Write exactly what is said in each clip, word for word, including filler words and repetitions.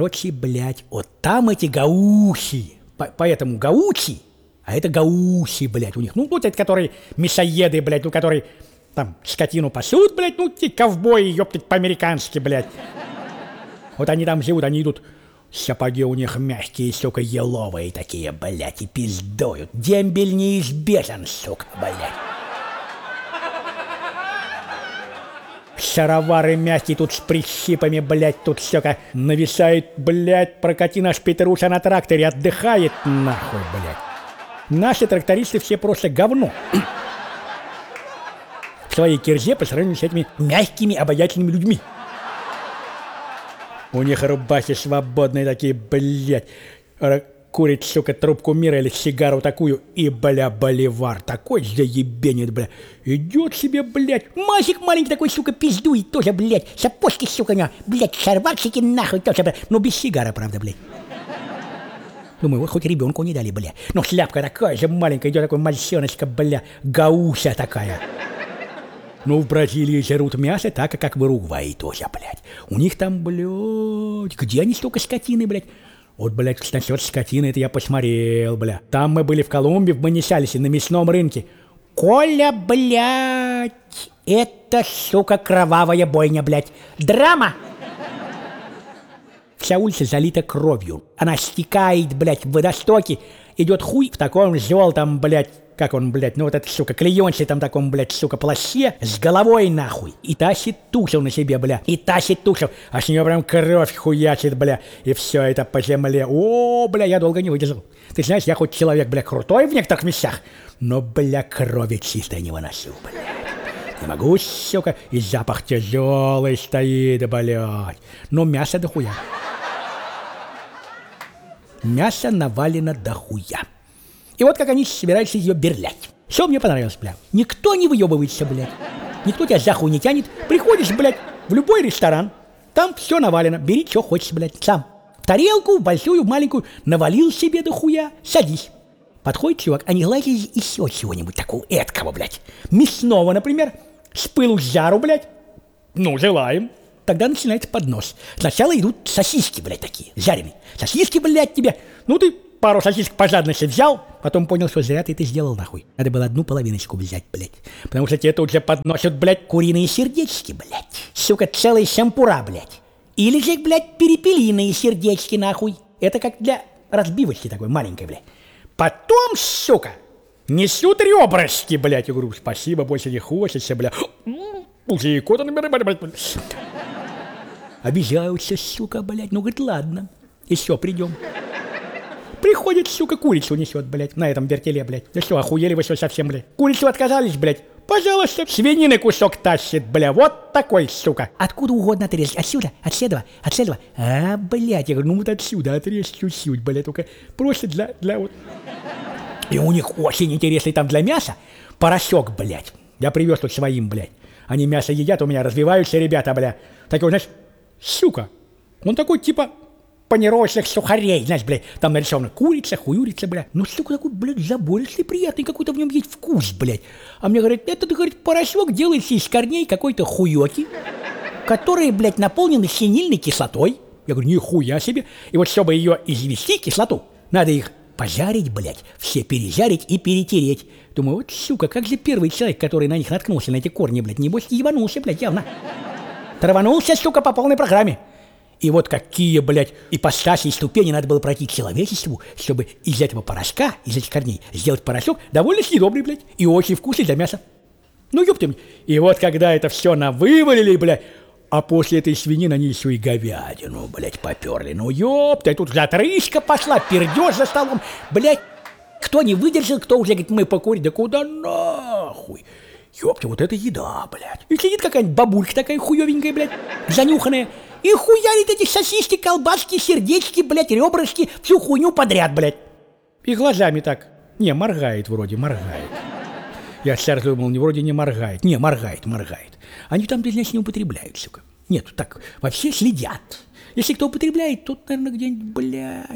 короче, блядь, вот там эти гаухи, по- поэтому гаучи, а это гаухи, блядь, у них. Ну, вот эти, которые мясоеды, блядь, ну, которые там скотину пасут, блядь, ну, те ковбои, ёптать, по-американски, блядь. Вот они там живут, они идут, сапоги у них мягкие, сука, еловые такие, блядь, и пиздуют. Дембель неизбежен, сука, блядь. Шаровары мягкие, тут с прищипами, блядь, тут, сука, нависает, блядь, прокати наш Петруша на тракторе, отдыхает, нахуй, блядь. Наши трактористы все просто говно. В своей кирзе по сравнению с этими мягкими, обаятельными людьми. У них рубахи свободные такие, блядь. Курит, сука, трубку мира или сигару такую, и, бля, боливар такой заебенит, бля. Идет себе, блядь, мазик маленький такой, сука, пиздует тоже, блядь. Сапожки, сука, на, блядь, шарварчики нахуй тоже, блядь. Ну, без сигары, правда, блядь. Думаю, вот хоть ребенку не дали, бля. Но шляпка такая же маленькая, идет такой мальчоночка, бля, гауся такая. Ну, в Бразилии жрут мясо так, как в Уругвае тоже, блядь. У них там, блядь, где они столько скотины, блядь? Вот, блядь, насчет скотины, это я посмотрел, бля. Там мы были в Колумбии, в Манисалесе, на мясном рынке. Коля, блядь, это, сука, кровавая бойня, блядь. Драма! Вся улица залита кровью. Она стекает, блядь, в водостоки. Идет хуй в таком желтом, блядь, как он, блядь, ну вот это, сука, клеенчатый там таком, блядь, сука, плаще с головой нахуй. И тащит тушу на себе, бля. И тащит тушу. А с нее прям кровь хуячит, бля. И все это по земле. О, бля, я долго не выдержал. Ты знаешь, я хоть человек, бля, крутой в некоторых местах, но, бля, крови чистой не выношу, блядь. Не могу, сука, и запах тяжелый стоит, блядь. Но мясо дохуя. Мясо навалено дохуя. И вот как они собираются ее берлять. Все мне понравилось, бля. Никто не выебывается, блядь. Никто тебя за хуй не тянет. Приходишь, блядь, в любой ресторан. Там все навалено. Бери, что хочешь, блядь, сам. В тарелку, в большую, в маленькую. Навалил себе дохуя. Садись. Подходит чувак, а не гладили еще чего-нибудь такого эткого, блядь. Мясного, например. С пылу с жару, блядь. Ну, желаем. Тогда начинается поднос. Сначала идут сосиски, блядь, такие, жареные. Сосиски, блядь, тебе. Ну, ты пару сосисок по жадности взял, потом понял, что зря ты это сделал, нахуй. Надо было одну половиночку взять, блядь. Потому что тебе тут же подносят, блядь, куриные сердечки, блядь. Сука, целые шампура, блядь. Или же, блядь, перепелиные сердечки, нахуй. Это как для разбивочки такой маленькой, блядь. Потом, сука, несут ребрышки, блядь. Я говорю, спасибо, больше не хочется, блядь. Уже икота набирай, блядь. Обижаются, сука, блядь. Ну, говорит, ладно, еще придем. Приходит, сука, курицу несет, блядь, на этом вертеле, блядь. Да что, охуели вы что совсем, блядь? Курицу отказались, блядь. Пожалуйста, свинины кусок тащит, бля, вот такой, сука. Откуда угодно отрезать, отсюда, отседова, отседова. А, блядь, я говорю, ну вот отсюда отрежь чуть-чуть, блядь, только просто для, для вот. И у них очень интересный там для мяса порошок, блядь. Я привез тут своим, блядь. Они мясо едят, у меня развиваются ребята, бля. Такой, знаешь, сука, он такой, типа, панировочных сухарей, знаешь, блядь, там нарисована курица, хуюрица, блядь. Ну, сука, такой, блядь, забористый, приятный, какой-то в нем есть вкус, блядь. А мне говорят, это, говорит, порошок делается из корней какой-то хуёки, которые, блядь, наполнены синильной кислотой. Я говорю, нихуя себе. И вот, чтобы ее извести, кислоту, надо их пожарить, блядь, все пережарить и перетереть. Думаю, вот, сука, как же первый человек, который на них наткнулся, на эти корни, блядь, небось, ебанулся, блядь, явно. Траванулся, сука, по полной программе. И вот какие, блядь, ипостаси и ступени надо было пройти человечеству, чтобы из этого порошка, из этих корней, сделать порошок довольно съедобный, блядь, и очень вкусный для мяса. Ну, ёпта мне. И вот когда это все навывалили, блядь, а после этой свинины они еще и говядину, блядь, поперли. Ну, ёпта, тут затрыска пошла, пердёж за столом, блядь. Кто не выдержал, кто уже говорит, мы покурим, да куда нахуй? Ёпта, вот это еда, блядь. И сидит какая-нибудь бабулька такая хуёвенькая, блядь, занюханная, и хуярит эти сосиски, колбаски, сердечки, блядь, ребрышки, всю хуйню подряд, блядь. И глазами так, не, моргает вроде, моргает. Я сейчас думал, не вроде не моргает, не, моргает, моргает. Они там, значит, не употребляют, сука. Нет, так, вообще следят. Если кто употребляет, то, наверное, где-нибудь, блядь.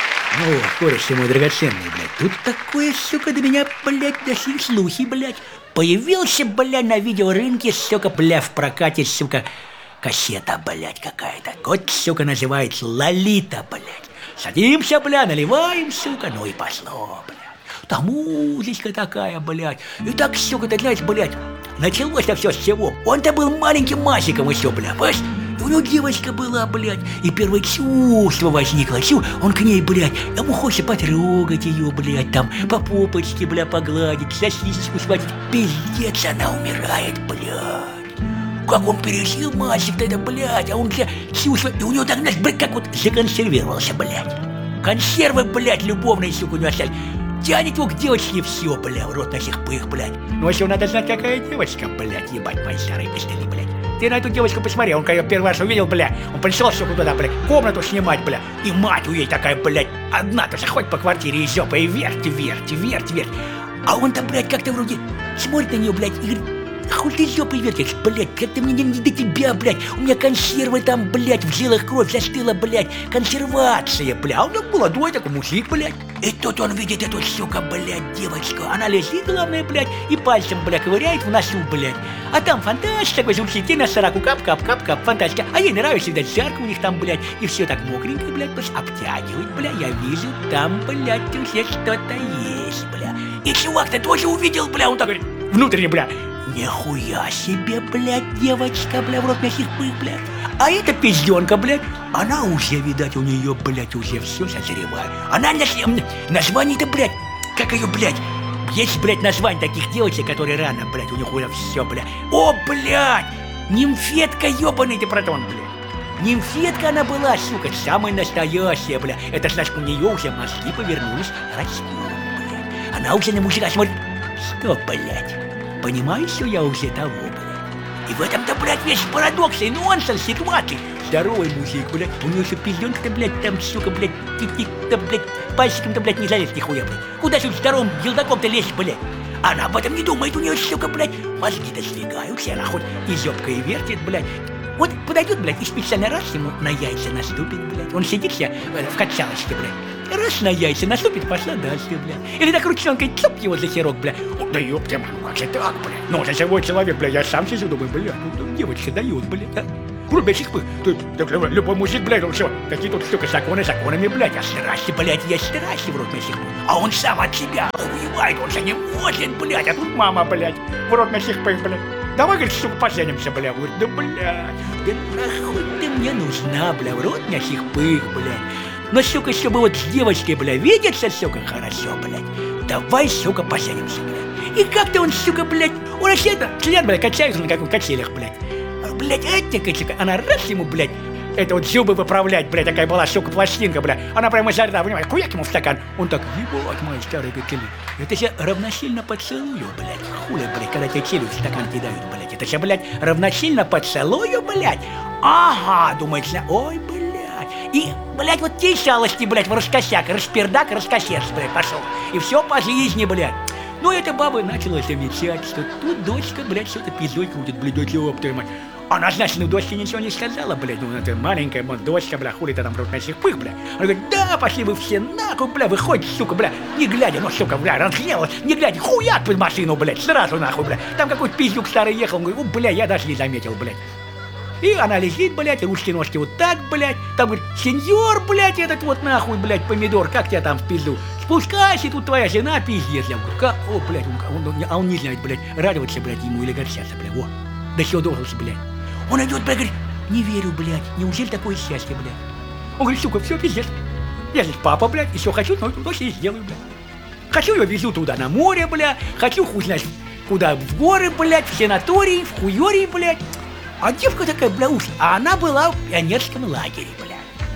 Ну, кореш мой драгоценный, блядь, тут такое, сука, до меня, блядь, дошли слухи, блядь, появился, бля, на видеорынке, сука, бля, в прокате, сука, кассета, блядь, какая-то. Вот, сука, называется «Лолита», блядь. Садимся, бля, наливаем, сука, ну и пошло, блядь. Там музычка такая, блядь. И так, сука, ты знаешь, блядь, началось-то все с чего. Он-то был маленьким мальчиком еще, бля, понимаешь? И у него девочка была, блядь, и первое чувство возникло. Чу, он к ней, блядь, ему хочется потрогать ее, блядь, там, по попочке, бля, погладить, сосисочку схватить. Пиздец, она умирает, блядь. Как он пережил мальчик-то это, блядь, а он, бля, чувство, и у него так, знаешь, блядь, как вот законсервировался, блядь. Консервы, блядь, любовные, сука, у него остались. Тянет его к девочке, все, бля, в рот на сих пых, блядь. Ну, еще надо знать, какая девочка, блядь, ебать мои старые костыли, блядь. Ты на эту девочку посмотри, он, когда ее первый раз увидел, бля, он пришел, сука, туда, бля, комнату снимать, бля, и мать у ей такая, блядь, одна-то заходит по квартире и жопа, и верть, верть, верть, верть. А он-то, блядь, как-то вроде смотрит на нее, блядь, и говорит: хуй ты жопой вертишь, блядь, как-то мне не до тебя, блядь, у меня консервы там, блядь, в жилах кровь застыла, блядь, консервация, бля, а он молодой такой мужик, блядь. И тут он видит эту, сука, блядь, девочку, она лежит, главное, блядь, и пальцем, бля, ковыряет в носу, блядь. А там фантастика такой звучит, и на сороку кап-кап-кап-кап, фантастика. А ей нравится, видать, жарко у них там, блядь, и все так мокренько, блядь, пусть обтягивает, бля, я вижу, там, блядь, уже что-то есть, бля. И чувак-то тоже увидел, бля, он так говорит, внутренне, бля, нихуя себе, блядь, девочка, бля, в рот мясных пых, блядь. А эта пизденка, блядь, она уже, видать, у нее, блядь, уже все созревает. Она на... название-то, блядь, как ее, блядь, есть, блядь, название таких девочек, которые рано, блядь, у них уже все, блядь. О, блядь, нимфетка, ебаный ты протон, блядь. Нимфетка она была, сука, самая настоящая, блядь. Это значит, у нее уже мозги повернулись растут, блядь. Она уже на мужика смотрит, что, блядь, понимаешь, что я уже того, блядь. И в этом-то, блядь, весь парадокс и нонсенс ситуации. Здоровый мужик, блядь, у него еще пизденка-то, блядь, там, сука, блядь, тик-тик-то, блядь, пальчиком-то, блядь, не залезть нихуя, блядь. Куда же здоровым елдаком-то лезть, блядь? Она об этом не думает, у нее, сука, блядь, мозги-то сдвигаются, она хоть и зёбкой вертит, блядь. Вот подойдет, блядь, и специально раз ему на яйца наступит, блядь. Он сидит себе в качалочке, блядь. Раз на яйца наступит, пошла дальше, блядь. Или так ручонкой цоп его за херок, блядь. Да ёпта, ну как же так, блядь? Ну, за живой человек, блядь, я сам сижу, думаю, блядь, ну девочка дает, блядь, а? Кроме сих пых, любой мужик, блядь, он все, какие тут штука законы законами, блядь, а страсти, блядь, есть страсти в рот мясных пых. А он сам от себя охуевает, он же не может, блядь, а тут мама, блядь, в рот мясных пых, блядь. Давай, говорит, сука, поженимся, бля. Говорит, да, блядь, да нахуй ты мне нужна, бля, в рот мясных пых, блядь. Но, сука, чтобы вот с девочкой, бля, видеться, сука, хорошо, блядь. Давай, сука, поженимся, блядь. И как-то он, сука, блядь, он вообще это, член, блядь, качается на каких-то качелях, блядь. Блядь, эта, сука, она раз ему, блядь, это вот зубы выправлять, блядь, такая была, сука, пластинка, блядь. Она прямо изо рта, понимаешь, хуяк ему в стакан. Он так, ебать, мои старые качели. Это же равносильно поцелую, блядь. Хули, блядь, когда тебе челюсть в стакан кидают, блядь. Это же, блядь, равносильно поцелую, блядь. Ага, думается, ой, блядь. И, блядь, вот те шалости, блядь, в раскосяк, распердак, раскосец, блядь, пошел. И все по жизни, блядь. Ну, эта баба начала замечать, что тут дочка, блядь, что-то пиздой крутит, блядь, дочь, ёб твою мать. Она, значит, ну, дочке ничего не сказала, блядь, ну, это маленькая, вот, дочка, бля, хули-то там вроде мясных пых, бля. Она говорит, да, пошли вы все нахуй, бля, выходите, сука, бля, не глядя, ну, сука, бля, разгневалась, не глядя, хуяк под машину, блядь, сразу нахуй, бля. Там какой-то пиздюк старый ехал, он говорит, о, бля, я даже не заметил, блядь. И она лежит, блядь, ручки-ножки вот так, блядь, там, говорит, сеньор, блядь, этот вот нахуй, блядь, помидор, как тебя там в пизду? Спускайся, тут твоя жена, пиздец, я говорю, как, о, блядь, он, он, а он не знает, блядь, радоваться, блядь, ему или горчаться, блядь, во, да чего должен, блядь. Он идет, блядь, говорит, не верю, блядь, неужели такое счастье, блядь? Он говорит, сука, все, пиздец. Я здесь папа, блядь, и все хочу, но точно и сделаю, блядь. Хочу ее везу туда на море, блядь, хочу хуй знать куда, в горы, блядь, в санаторий, в хуёрий, блядь. А девка такая, бля, уж, а она была в пионерском лагере, блядь.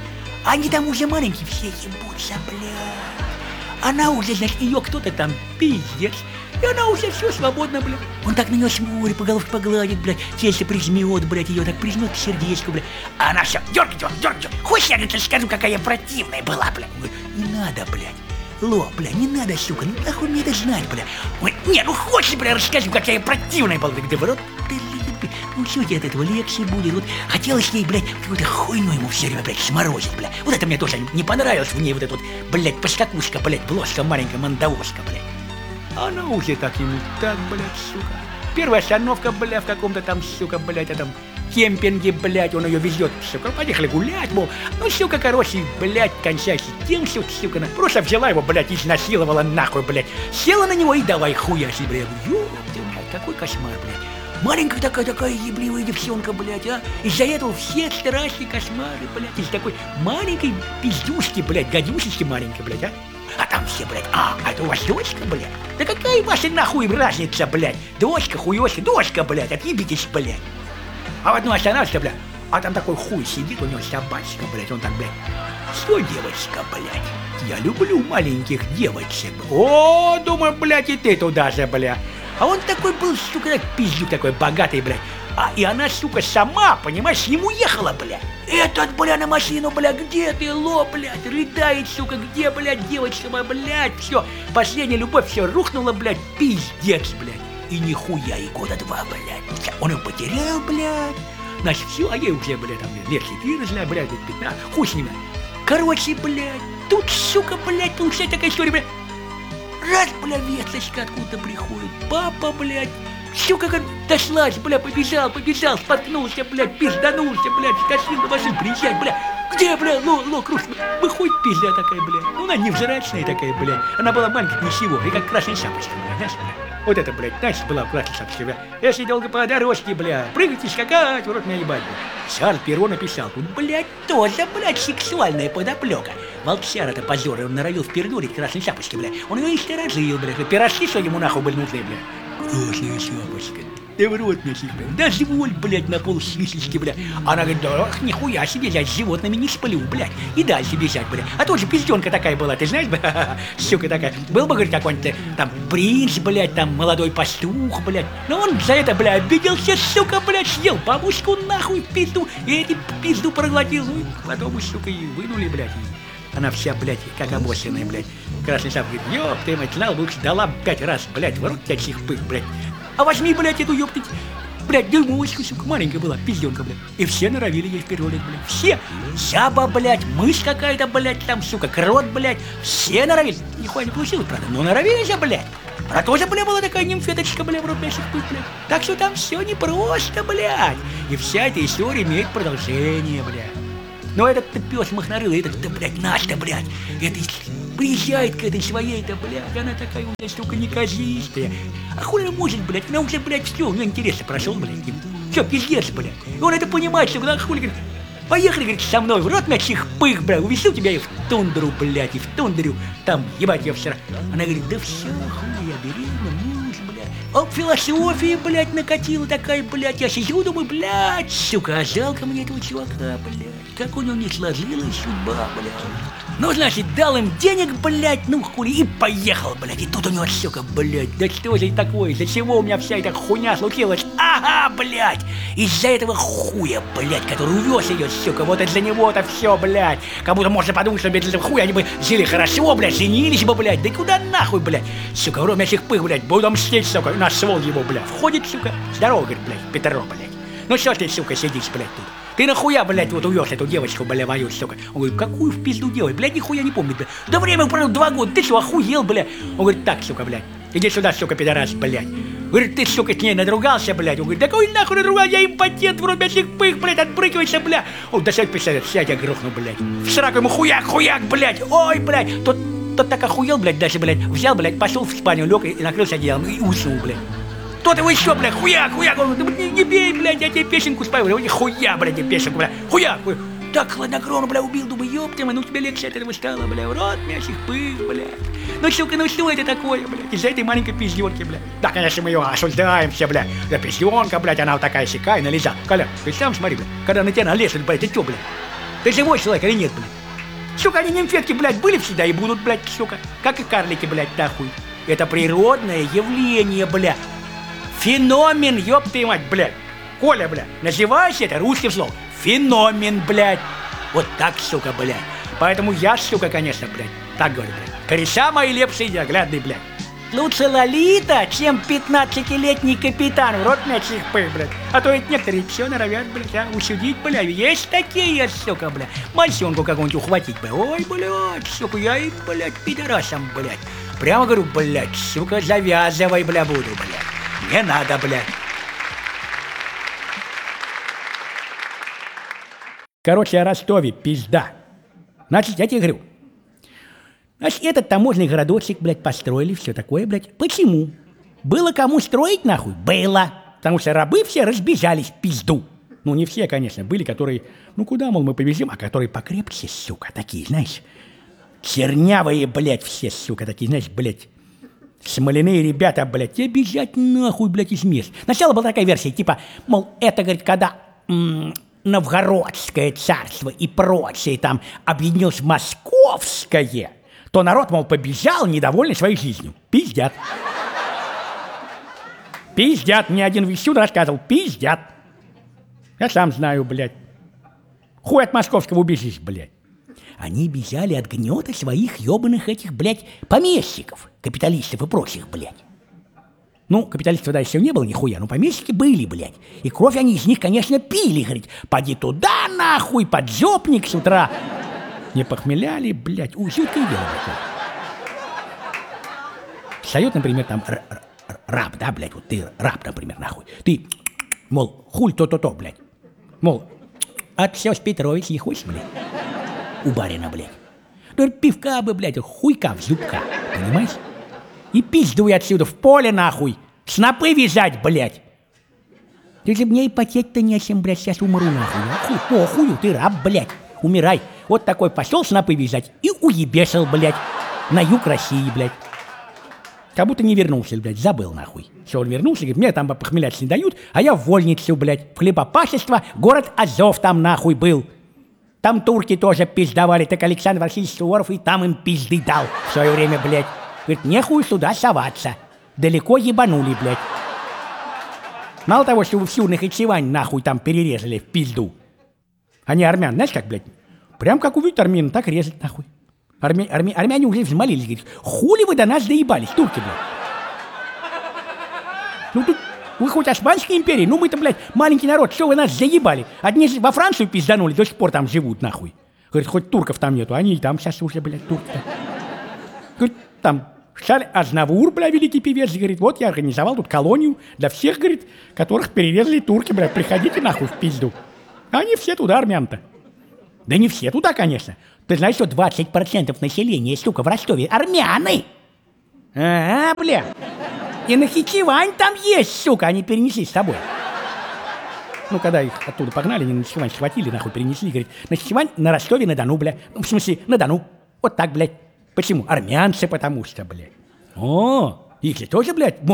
Они там уже маленькие все ебутся, блядь. Она уже, значит, ее кто-то там пиздец. И она уже все свободно, блядь. Он так на нее смотрит, по головке погладит, блядь, тельце прижмет, блядь, ее так прижмет к сердечку, блядь. А она все, дергай, дергай, дергай. Хочешь, я тебе скажу, какая я противная была, блядь? Он говорит, не надо, блядь. Ло, бля, не надо, сука, ну нахуй мне это знать, бля. Он говорит, не, ну хочешь, бля, расскажу, какая я противная была. Да в рот, ты, ну что тебе от этого легче будет? Вот хотелось ей, блядь, какую-то хуйню ему все время, блядь, сморозить, блядь. Вот это мне тоже не понравилось в ней, вот эта вот, блядь, поскакушка, блядь, блоска маленькая, мандавоска, блядь. Она уже так ему, так, блядь, сука. Первая остановка, бля, в каком-то там, сука, блядь, этом кемпинге, блядь, он ее везет, сука, поехали гулять, мол. Ну, сука, короче, блядь, кончайся тем, что, сука, она просто взяла его, блядь, изнасиловала нахуй, блядь. Села на него и давай хуяси, блядь. Ёпта, блядь, какой кошмар, блядь. Маленькая такая, такая ебливая девчонка, блядь, а. Из-за этого все страшные кошмары, блядь, из такой маленькой пиздюшки, блядь, гадюшечки маленькой, блядь, а. А там все, блядь, а, а это у вас дочка, блядь? Да какая ваша нахуй разница, блядь? Дочка, хуёшка, дочка, блядь, отъебитесь, блядь. А в одну останавливайся, блядь, а там такой хуй сидит, у него собачка, блядь, он так, блядь, что, девочка, блядь, я люблю маленьких девочек. О, думаю, блядь, и ты туда же, блядь. А он такой был, сука, пиздюк такой богатый, блядь. А и она, сука, сама, понимаешь, с ним уехала, блядь. Этот, бля, на машину, бля, где ты, ло, блядь, рыдает, сука, где, блядь, девочка моя, блядь, все, последняя любовь, все рухнула, блядь, пиздец, блядь. И нихуя, и года два, блядь. Он его потерял, блядь. Значит, все, а ей уже, блядь, там, лет четырнадцать, блядь, пятнадцать, хуй с ними. Короче, блядь, тут, сука, блядь, получается такая история, блядь. Раз, бля, весточка откуда приходит, папа, блядь, сука, как дошлась, бля, побежал, побежал, споткнулся, блядь, пизданулся, блядь, скосил на машину, приезжай, бля, где, бля, ло, ло, круш, выходит пизда такая, бля, ну она невзрачная такая, бля, она была маленькая, ничего, и как красная шапочка, бля, знаешь, бля, вот это, блядь, знаешь, была в красной шапочке, бля, если долго по дорожке, бля, прыгать и скакать, в рот меня ебать, бля, Шарль Перро написал, тут, блядь, тоже, блядь, сексуальная подоплека. Волксяр-то позор, он норовил впердурить красной шапочки, бля. Он ее и сторожил, бля. Пирожки, что ему нахуй были нужны, бля. Красная шапочка. Да в рот мне, бля. Да зволь, блядь, на пол свисочки, бля. Она говорит, да нихуя себе, я с животными не сплю, блядь. И дальше бежать, бля. А тут же пизденка такая была, ты знаешь, бля. Сука такая. Был бы, говорит, какой-нибудь там принц, блядь, там молодой пастух, блядь. Но он за это, бля, обиделся, сука, блядь, съел бабушку нахуй в пизду. И эти пизду проглотил. Ну, потом, сука, и вынули, блядь. Она вся, блядь, как обоссанная, блядь. Красный шап говорит, ёб ты, мать, знал, лучше дала пять раз, блядь, в рот пять сих пых, блядь. А возьми, блядь, эту ёптыть, блядь, дымочку, сука, маленькая была, пизденка, блядь. И все норовили ей вперед, блядь, все. Жаба, блядь, мышь какая-то, блядь, там, сука, крот, блядь, все норовили. Нихуя не получилось, правда, но норовили же, блядь. Она тоже, блядь, была такая нимфеточка, блядь, в рот пять сих пых, блядь. Так что там все непросто, блядь. И вся эта история имеет продолжение, блядь. Но этот-то пес махнарылый, этот-то, блядь, наш-то, блядь, это приезжает к этой своей-то, блядь, она такая, блядь, штука неказистая. А хули может, блядь, она уже, блядь, все, у нее интерес прошел, блядь, все, пиздец, блядь. И он это понимает, что, блядь, хули, говорит, поехали, говорит, со мной в рот мячих пых, блядь, увезу тебя и в тундру, блядь, и в тундру, там, ебать, я вчера. Она говорит, да все, хули, я беременна, муж, блядь. А философия, блядь, накатила такая, блядь, я сижу, думаю, блядь, сука, а жалко мне этого чувака, блядь. Как у него не сложилась судьба, блядь. Ну, значит, дал им денег, блядь, ну хули, и поехал, блядь. И тут у него, сука, блядь, да что же такое, из-за чего у меня вся эта хуйня случилась? Ага, блядь, из-за этого хуя, блядь, который увез ее, сука, вот из-за него-то все, блядь. Как будто можно подумать, что без этого хуя они бы жили хорошо, блядь, женились бы, блядь. Да куда нахуй, блядь? Сука, в рот пых, блядь, буду мстить, сука, на свол его, блядь. Входит, сука, здорово, говорит, блядь, Петро, блядь. Ну что ты, сука, сидишь, блядь, тут? Ты нахуя, блядь, вот увез эту девочку, бля, мою, сука? Он говорит, какую в пизду делать? Блядь, нихуя не помнит, блядь. Да время прошло два года, ты что, охуел, блядь? Он говорит, так, сука, блядь, иди сюда, сука, пидорас, блядь. Говорит, ты, сука, с ней надругался, блядь. Он говорит, да какой нахуй надругал, я импотент, в рот мясных пых, блядь, отбрыкивайся, блядь. Он, да сядь, писать, сядь, я грохну, блядь. В сраку ему хуяк, хуяк, блядь, ой, блядь. Тот, тот так охуел, блядь, даже, блядь, взял, блядь, пошел в спальню, лег и накрылся одеялом и уснул, блядь. Кто-то его еще, блядь, хуяк, хуяк, он говорит, не, не бей, блядь, я тебе песенку спою, говорю, хуя, блядь, тебе песенку, блядь, хуяк, хуяк. Так хладнокровно, бля, убил, думаю, ёпта, ну тебе легче от этого стало, бля, в рот мясных пых, блядь. Ну, сука, ну что это такое, блядь, из-за этой маленькой пиздёнки, блядь. Да, конечно, мы ее осуждаем все, блядь, да пиздёнка, блядь, она вот такая сякая, налеза. Коля, ты сам смотри, блядь, когда на тебя налезут, блядь, ты чё, блядь, ты живой человек или нет, блядь? Сука, они нимфетки, блядь, были всегда и будут, блядь, сука, как и карлики, блядь, нахуй. Это природное явление, блядь. Феномен, ёб ты мать, блядь. Коля, блядь, называйся это русским словом. Феномен, блядь. Вот так, сука, блядь. Поэтому я, сука, конечно, блядь, так говорю, блядь. Кореша мои лепшие неоглядные, блядь. Лучше Лолита, чем пятнадцатилетний капитан в рот мясных пых, блядь. А то ведь некоторые все норовят, блядь, а, усудить, блядь. Есть такие, сука, блядь. Мальчонку какую-нибудь ухватить, блядь. Ой, блядь, сука, я и, блядь, пидорасом, блядь. Прямо говорю, блядь, сука, завязывай, бля, буду, блядь. Не надо, блядь. Короче, о Ростове пизда. Значит, я тебе говорю. Значит, этот таможенный городочек, блядь, построили, все такое, блядь. Почему? Было кому строить, нахуй? Было. Потому что рабы все разбежались в пизду. Ну, не все, конечно, были, которые, ну, куда, мол, мы повезем, а которые покрепче, сука, такие, знаешь, чернявые, блядь, все, сука, такие, знаешь, блядь, смоляные ребята, блядь, тебе бежать нахуй, блядь, из мест. Сначала была такая версия, типа, мол, это, говорит, когда м- Новгородское царство и прочее там объединилось в Московское, то народ, мол, побежал, недовольный своей жизнью. Пиздят. Пиздят, мне один вещун рассказывал, пиздят. Я сам знаю, блядь. Хуй от московского убежишь, блядь. Они бежали от гнета своих ебаных этих, блядь, помещиков, капиталистов и прочих, блядь. Ну, капиталистов тогда еще не было нихуя, но помещики были, блядь. И кровь они из них, конечно, пили, говорит, поди туда, нахуй, поджопник с утра. Не похмеляли, блядь, у, жуткое дело такое. Встает, например, там р- р- раб, да, блядь, вот ты раб, например, нахуй. Ты, мол, хуль то-то-то, блядь. Мол, отсёс Петрович не хочешь, блядь? У барина, блядь. Говорит, пивка бы, блядь, хуйка в зубка, понимаешь? И пиздуй отсюда, в поле, нахуй. Снопы вязать, блядь. Ты же мне и потеть-то нечем, блядь, сейчас умру, нахуй. Нахуй, похую, ты раб, блядь. Умирай. Вот такой пошел снопы вязать и уебешил, блядь. На юг России, блядь. Как будто не вернулся, блядь, забыл, нахуй. Все, он вернулся, говорит, мне там похмелять не дают, а я в вольницу, блядь. В хлебопашество, город Азов там, нахуй, был. Там турки тоже пиздовали, так Александр Васильевич Суворов и там им пизды дал в свое время, блядь. Говорит, нехуй сюда соваться. Далеко ебанули, блядь. Мало того, что вы всю Нахичевань нахуй там перерезали в пизду. Они армян, знаешь как, блядь? Прям как увидят армян, так резать нахуй. Армя... Армя... Армяне уже взмолились, говорит, хули вы до нас доебались, турки, блядь. Ну тут вы хоть Османской империи, ну мы-то, блядь, маленький народ, что вы нас заебали? Одни во Францию пизданули, до сих пор там живут, нахуй. Говорит, хоть турков там нету, они и там сейчас уже, блядь, турки-то. Говорит, там Шарль Азнавур, бля, великий певец, говорит, вот я организовал тут колонию для всех, говорит, которых перерезали турки, бля, приходите нахуй в пизду. Они все туда, армян-то. Да не все туда, конечно. Ты знаешь, что двадцать процентов населения, сука, в Ростове армяны? А, бля. И Нахичевань там есть, сука, они перенесли с собой. Ну, когда их оттуда погнали, они Нахичевань схватили, нахуй, перенесли, говорит, Нахичевань на Ростове-на-Дону, бля. В смысле, на Дону. Вот так, блядь. Почему? Армянцы, потому что, блядь. О, их же тоже, блядь,